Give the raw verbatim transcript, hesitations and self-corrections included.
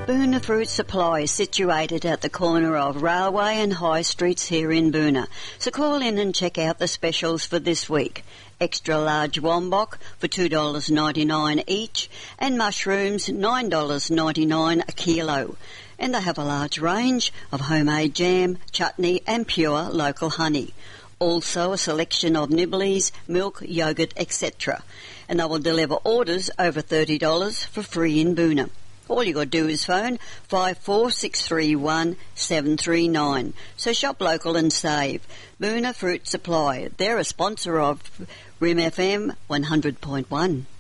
Boona Fruit Supply is situated at the corner of Railway and High Streets here in Boona. So call in and check out the specials for this week. Extra large wombok for two dollars ninety-nine each and mushrooms nine dollars ninety-nine a kilo. And they have a large range of homemade jam, chutney and pure local honey. Also a selection of nibblies, milk, yoghurt, et cetera. And they will deliver orders over thirty dollars for free in Boona. All you got to do is phone five four six three one seven three nine. So shop local and save. Boona Fruit Supply. They're a sponsor of R I M F M one hundred point one.